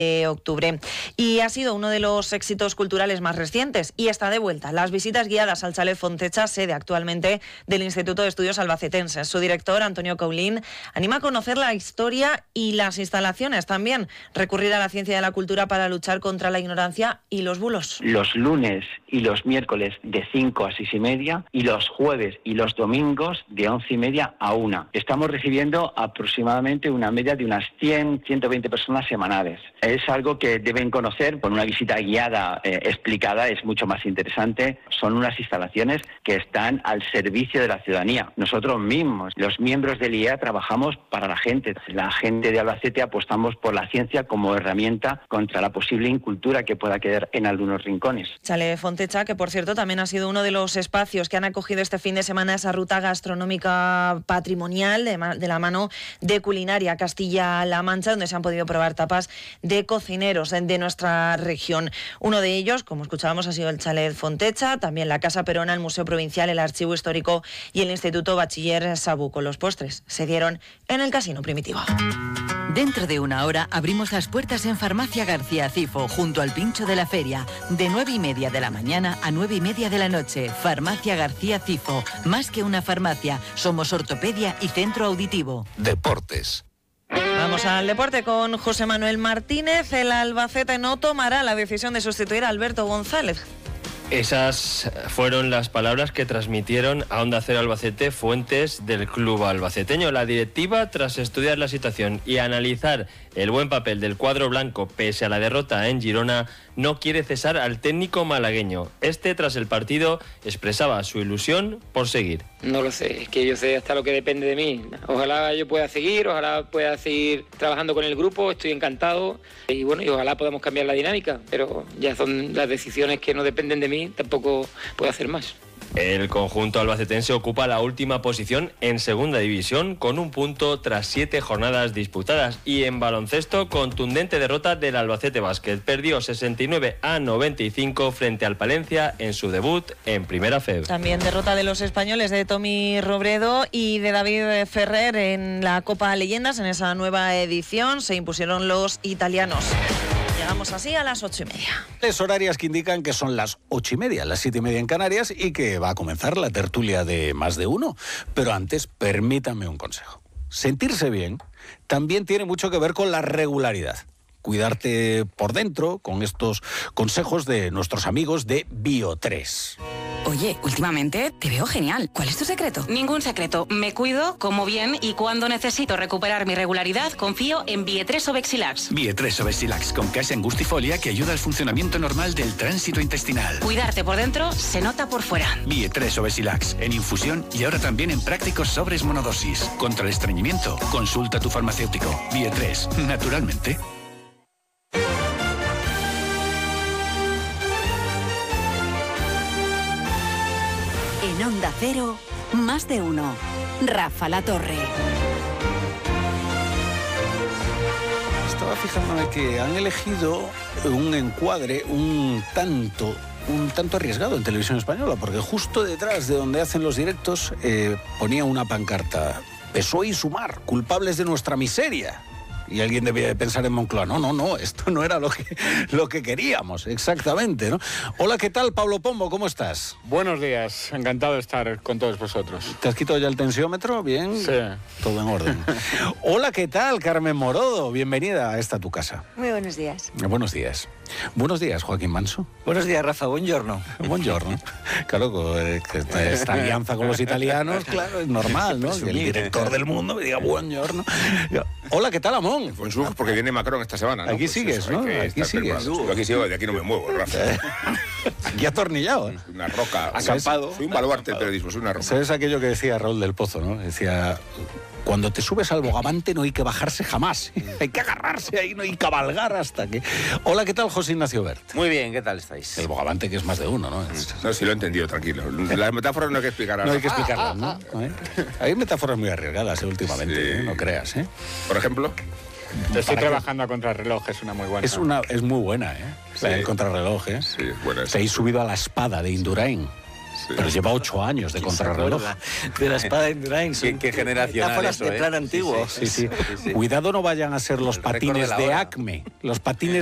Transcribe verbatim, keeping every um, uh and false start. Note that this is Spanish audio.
de octubre. Y ha sido uno de los éxitos culturales más recientes y está de vuelta. Las visitas guiadas al Chalet Fontecha, sede actualmente del Instituto de Estudios Albacetenses. Su director, Antonio Coulín, anima a conocer la historia y las instalaciones. También recurrir a la ciencia de la cultura para luchar contra la ignorancia y los bulos. Los lunes y los miércoles de cinco a seis y media y los jueves y los domingos de once y media a una. Estamos recibiendo aproximadamente una media de unas cien, ciento veinte personas semanales. Es algo que deben conocer con una visita guiada eh, explicada, es mucho más interesante. Son unas instalaciones que están al servicio de la ciudadanía. Nosotros mismos, los miembros del I E A, trabajamos para la gente. La gente de Albacete apostamos por la ciencia como herramienta contra la posible incultura que pueda quedar en algunos rincones. Chalet Fontecha, que por cierto también ha sido uno de los espacios que han acogido este fin de semana esa ruta gastronómica patrimonial de, de la mano de Culinaria Castilla-La Mancha, donde se han podido probar tapas de cocineros de nuestra región. Uno de ellos, como escuchábamos, ha sido el Chalet Fontecha, también la Casa Perona, el Museo Provincial, el Archivo Histórico y el Instituto Bachiller Sabuco. Los postres se dieron en el Casino Primitivo. Dentro de una hora abrimos las puertas en Farmacia García Cifo, junto al Pincho de la Feria, de nueve y media de la mañana a nueve y media de la noche. Farmacia García Cifo, más que una farmacia, somos ortopedia y centro auditivo. Deportes. Vamos al deporte con José Manuel Martínez. El Albacete no tomará la decisión de sustituir a Alberto González. Esas fueron las palabras que transmitieron a Onda Cero Albacete fuentes del club albaceteño. La directiva, tras estudiar la situación y analizar el buen papel del cuadro blanco pese a la derrota en Girona, no quiere cesar al técnico malagueño. Este, tras el partido, expresaba su ilusión por seguir. No lo sé, es que yo sé hasta lo que depende de mí. Ojalá yo pueda seguir, ojalá pueda seguir trabajando con el grupo, estoy encantado y bueno, y ojalá podamos cambiar la dinámica, pero ya son las decisiones que no dependen de mí, tampoco puedo hacer más. El conjunto albacetense ocupa la última posición en segunda división con un punto tras siete jornadas disputadas, y en baloncesto, contundente derrota del Albacete Basket. Perdió sesenta y nueve a noventa y cinco frente al Palencia en su debut en Primera F E B. También derrota de los españoles de Tommy Robredo y de David Ferrer en la Copa Leyendas. En esa nueva edición se impusieron los italianos. Llegamos así a las ocho y media. Las horarias que indican que son las ocho y media, las siete y media en Canarias, y que va a comenzar la tertulia de Más de Uno. Pero antes, permítanme un consejo. Sentirse bien también tiene mucho que ver con la regularidad. Cuidarte por dentro con estos consejos de nuestros amigos de Bio tres. Oye, últimamente te veo genial. ¿Cuál es tu secreto? Ningún secreto. Me cuido, como bien, y cuando necesito recuperar mi regularidad, confío en Bio tres Obexilax. Bio tres Obexilax, con casa angustifolia que ayuda al funcionamiento normal del tránsito intestinal. Cuidarte por dentro se nota por fuera. Bio tres Obexilax, en infusión y ahora también en prácticos sobres monodosis. Contra el estreñimiento, consulta a tu farmacéutico. Bio tres, naturalmente. En Onda Cero, Más de Uno. Rafa La Torre. Estaba fijándome que han elegido un encuadre un tanto, un tanto arriesgado en Televisión Española, porque justo detrás de donde hacen los directos eh, ponía una pancarta: P S O E y Sumar, culpables de nuestra miseria. Y alguien debía de pensar en Moncloa, no, no, no, esto no era lo que, lo que queríamos, exactamente, ¿no? Hola, ¿qué tal, Pablo Pombo? ¿Cómo estás? Buenos días, encantado de estar con todos vosotros. ¿Te has quitado ya el tensiómetro? ¿Bien? Sí. Todo en orden. Hola, ¿qué tal, Carmen Morodo? Bienvenida a esta tu casa. Muy buenos días. Buenos días. Buenos días, Joaquín Manso. Buenos días, Rafa, buongiorno. Buongiorno. Claro, esta alianza con los italianos, claro, es normal, ¿no? Que el director del mundo me diga buongiorno. Hola, ¿qué tal, Amón? Bonjour, porque viene Macron esta semana, ¿no? Aquí pues sigues, eso, ¿no? Aquí sigues. Yo aquí sigo, de aquí no me muevo, Rafa. Aquí atornillado, ¿eh? Una roca. Acampado. Soy un baluarte del periodismo, soy una roca. ¿Sabes aquello que decía Raúl del Pozo, no? Decía: cuando te subes al bogavante no hay que bajarse jamás. Hay que agarrarse ahí, no hay que cabalgar hasta que... Hola, ¿qué tal, José Ignacio Bert? Muy bien, ¿qué tal estáis? El bogavante, que es más de uno, ¿no? No, sí lo he entendido, tranquilo. Las metáforas no hay que explicarlas. No hay que explicarlas, ¿no? Hay metáforas muy arriesgadas, ¿eh? Últimamente, sí. ¿eh? No creas, ¿eh? Por ejemplo... Estoy trabajando a contrarreloj, es una muy buena. Es, una, es muy buena, ¿eh? Sí. El contrarreloj, ¿eh? Sí, es buena. Te habéis subido a la espada de Indurain. Pero lleva ocho años de contrarreloj. De la espada de Indurain. Qué, qué generacional eso, de ¿eh? plan antiguo. Sí, sí. Sí, sí. Cuidado no vayan a ser los El récord patines de la de hora. Acme. Los patines